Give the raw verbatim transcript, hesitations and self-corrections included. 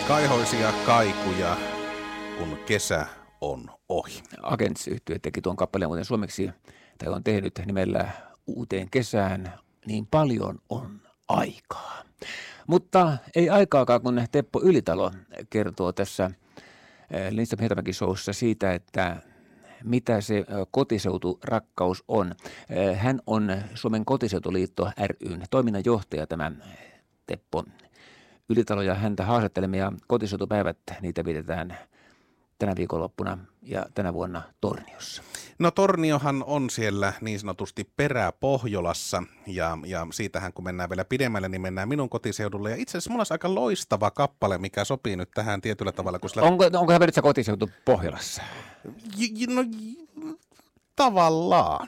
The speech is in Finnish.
Kaihoisia kaikuja, kun kesä on ohi. Agents-yhtye teki tuon kappaleen muuten suomeksi, tai on tehnyt nimellä Uuteen kesään, niin paljon on aikaa. Mutta ei aikaakaan, kun Teppo Ylitalo kertoo tässä Lindström Hietamäki showssa siitä, että mitä se kotiseuturakkaus on. Hän on Suomen kotiseutuliitto ry:n toiminnanjohtaja, tämä Teppo Ylitalo, ja häntä haastattelemia kotiseutupäivät, niitä pidetään tänä viikonloppuna ja tänä vuonna Torniossa. No Torniohan on siellä niin sanotusti peräpohjolassa ja, ja siitähän kun mennään vielä pidemmälle, niin mennään minun kotiseudulle. Ja itse asiassa mulla olisi aika loistava kappale, mikä sopii nyt tähän tietyllä tavalla. Kun sillä... Onko, onko Hämeenlinna kotiseutu Pohjolassa? J, no tavallaan.